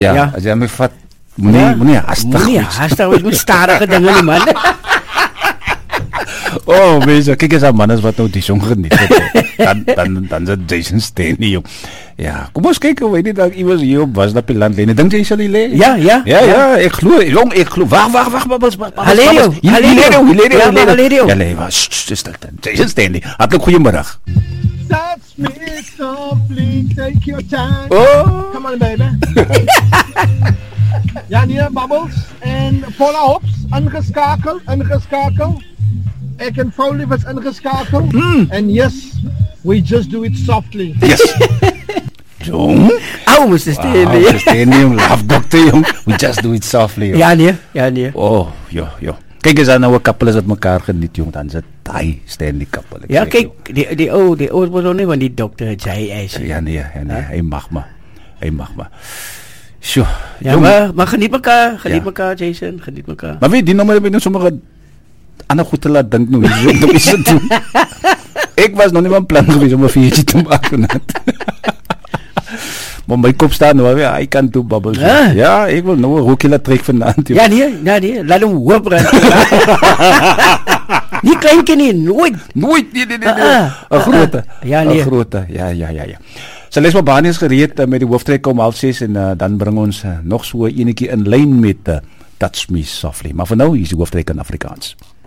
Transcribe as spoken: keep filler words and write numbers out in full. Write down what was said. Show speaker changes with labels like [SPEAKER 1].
[SPEAKER 1] Ja,
[SPEAKER 2] Ja.
[SPEAKER 1] as jy my vat, moenie,
[SPEAKER 2] Ja.
[SPEAKER 1] moenie hastig
[SPEAKER 2] Moenie
[SPEAKER 1] wees.
[SPEAKER 2] hastig wees met stadige dinge nie, man.
[SPEAKER 1] Oh, mense, kyk eens aan mannes wat nou die song geniet het. Dan, dan, dan is het Jason Stanley, joh. Ja, kom ons kyk, weet nie, dat iemand hier op was, dat die land lenen. Dink jy sal die leen?
[SPEAKER 2] Ja, ja.
[SPEAKER 1] Ja, ja, ek glo, jong, ek glo. Wacht, wacht, wacht, Babbels, Babbels.
[SPEAKER 2] Halerio,
[SPEAKER 1] Babbels. Hier-
[SPEAKER 2] Halerio.
[SPEAKER 1] Hilario, Hilario,
[SPEAKER 2] Ja, maar
[SPEAKER 1] Hilario.
[SPEAKER 2] Halerio.
[SPEAKER 1] Ja, nee, maar, sst, sst, stilte. Jason Stanley, hartelijk goeiemiddag.
[SPEAKER 3] Touch me softly, take your time.
[SPEAKER 1] Oh.
[SPEAKER 3] Come on, baby. Ja, nee, Bubbles en Paula Hops, ingeskakel, ingeskakel. Ek en Frolief is ingeskakel.
[SPEAKER 1] Hmm.
[SPEAKER 3] And yes, we just do it softly.
[SPEAKER 1] Yes. Jong.
[SPEAKER 2] Au, mister
[SPEAKER 1] Wow,
[SPEAKER 2] Stanley.
[SPEAKER 1] Jason Stanley, jong, love doctor, jong. We just do it softly, jong.
[SPEAKER 2] Ja, nee. Ja, nee.
[SPEAKER 1] Oh, joh, joh. Kijk eens aan nou een kappel is dat mekaar geniet, jong. Dan is het die Stanley kappel. ek
[SPEAKER 2] Ja,
[SPEAKER 1] sê,
[SPEAKER 2] kyk,
[SPEAKER 1] joh.
[SPEAKER 2] die die ou, die ou was nog nie van die dokter Jay is.
[SPEAKER 1] Ja, nee, ja, nee. Hij mag maar. Hij mag maar. Sjoe.
[SPEAKER 2] Ja,
[SPEAKER 1] jong.
[SPEAKER 2] maar, maar geniet mekaar, geniet
[SPEAKER 1] Ja.
[SPEAKER 2] mekaar, Jason, geniet mekaar.
[SPEAKER 1] Maar weet, die nommer heb ik nog sommige ander goed te laten denken. Nou, hier, dat is het doen. Ik was nog niet van plan geweest om een viertje te maken. net. Maar mijn kop staat nou weer, I can't do bubbles.
[SPEAKER 2] Ja.
[SPEAKER 1] Ja, ik wil nou een rookje laten trekken vandaan. joh.
[SPEAKER 2] Ja, nee, ja, nee, laat hem hoop ren. Nie kleintjie nie, nooit.
[SPEAKER 1] Nooit, nee, nee, nee. nee.
[SPEAKER 2] Ah, ah,
[SPEAKER 1] Een
[SPEAKER 2] ah,
[SPEAKER 1] grote.
[SPEAKER 2] ah. Ja, nee.
[SPEAKER 1] Een grote, ja, ja, ja, ja. Sy les Bani is gereed uh, met die hooftrek om half zes en uh, dan bring ons uh, nog so enetjie in lyn met uh, Touch Me Softly. Maar vir nou, hier is die hooftrek in Afrikaans.